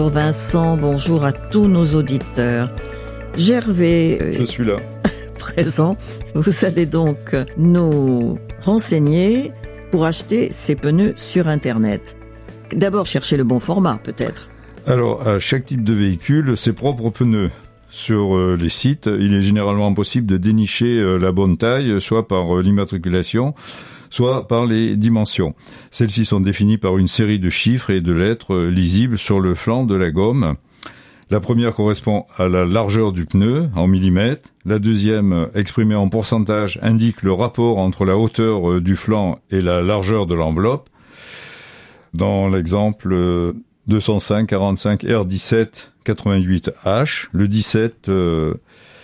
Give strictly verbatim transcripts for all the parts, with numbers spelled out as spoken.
Vincent, bonjour à tous nos auditeurs. Gervais, euh, je suis là. présent, vous allez donc nous renseigner pour acheter ces pneus sur Internet. D'abord, chercher le bon format, peut-être. Alors, à chaque type de véhicule, ses propres pneus. Sur euh, les sites, il est généralement possible de dénicher euh, la bonne taille, soit par euh, l'immatriculation, soit par les dimensions. Celles-ci sont définies par une série de chiffres et de lettres euh, lisibles sur le flanc de la gomme. La première correspond à la largeur du pneu, en millimètres. La deuxième, exprimée en pourcentage, indique le rapport entre la hauteur euh, du flanc et la largeur de l'enveloppe. Dans l'exemple euh, deux cent cinq quarante-cinq R dix-sept quatre-vingt-huit H, le dix-sept euh,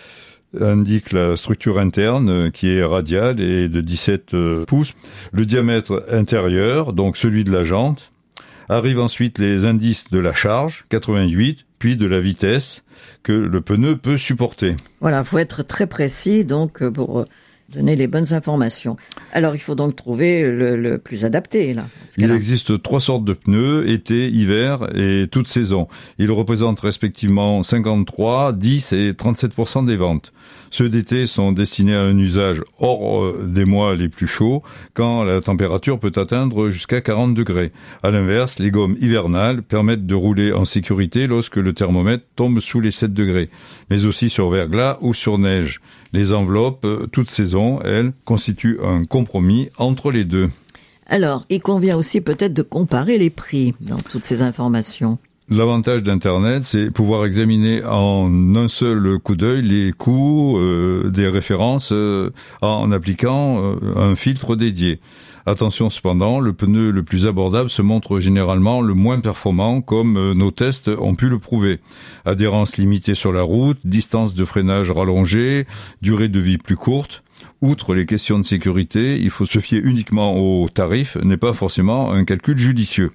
indique la structure interne euh, qui est radiale et de dix-sept euh, pouces. Le diamètre intérieur, donc celui de la jante. Arrivent ensuite les indices de la charge, quatre-vingt-huit, puis de la vitesse que le pneu peut supporter. Voilà, il faut être très précis donc pour donner les bonnes informations. Alors, il faut donc trouver le, le plus adapté, là. Il existe trois sortes de pneus, été, hiver et toute saison. Ils représentent respectivement cinquante-trois, dix et trente-sept pour cent des ventes. Ceux d'été sont destinés à un usage hors des mois les plus chauds, quand la température peut atteindre jusqu'à quarante degrés. À l'inverse, les gommes hivernales permettent de rouler en sécurité lorsque le thermomètre tombe sous les sept degrés, mais aussi sur verglas ou sur neige. Les enveloppes, toute saison, elles, constituent un compromis entre les deux. Alors, il convient aussi peut-être de comparer les prix dans toutes ces informations. L'avantage d'Internet, c'est pouvoir examiner en un seul coup d'œil les coûts euh, des références euh, en appliquant euh, un filtre dédié. Attention cependant, le pneu le plus abordable se montre généralement le moins performant, comme euh, nos tests ont pu le prouver. Adhérence limitée sur la route, distance de freinage rallongée, durée de vie plus courte. Outre les questions de sécurité, il faut se fier uniquement aux tarifs, n'est pas forcément un calcul judicieux.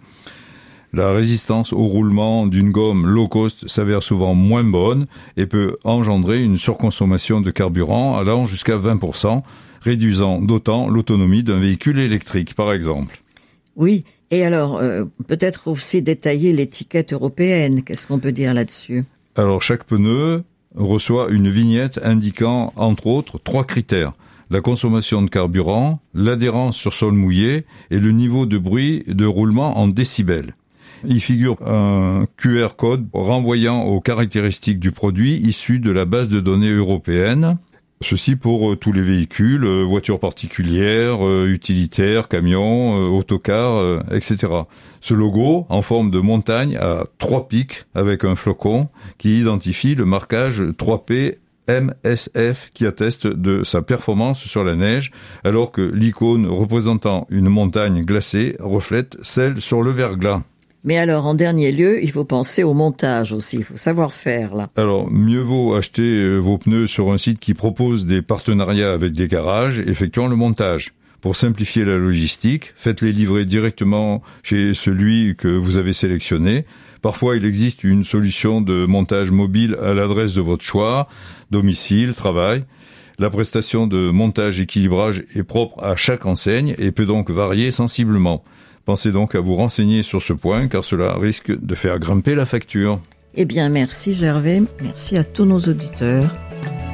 La résistance au roulement d'une gomme low cost s'avère souvent moins bonne et peut engendrer une surconsommation de carburant allant jusqu'à vingt pour cent, réduisant d'autant l'autonomie d'un véhicule électrique, par exemple. Oui, et alors, euh, peut-être aussi détailler l'étiquette européenne. Qu'est-ce qu'on peut dire là-dessus ? Alors, chaque pneu reçoit une vignette indiquant, entre autres, trois critères. La consommation de carburant, l'adhérence sur sol mouillé et le niveau de bruit de roulement en décibels. Il figure un Q R code renvoyant aux caractéristiques du produit issu de la base de données européenne. Ceci pour tous les véhicules, voitures particulières, utilitaires, camions, autocars, et cetera. Ce logo, en forme de montagne, a trois pics avec un flocon qui identifie le marquage trois P M S F qui atteste de sa performance sur la neige, alors que l'icône représentant une montagne glacée reflète celle sur le verglas. Mais alors, en dernier lieu, il faut penser au montage aussi, il faut savoir faire, là. Alors, mieux vaut acheter vos pneus sur un site qui propose des partenariats avec des garages, effectuant le montage. Pour simplifier la logistique, faites-les livrer directement chez celui que vous avez sélectionné. Parfois, il existe une solution de montage mobile à l'adresse de votre choix, domicile, travail. La prestation de montage-équilibrage est propre à chaque enseigne et peut donc varier sensiblement. Pensez donc à vous renseigner sur ce point, car cela risque de faire grimper la facture. Eh bien, merci Gervais, merci à tous nos auditeurs.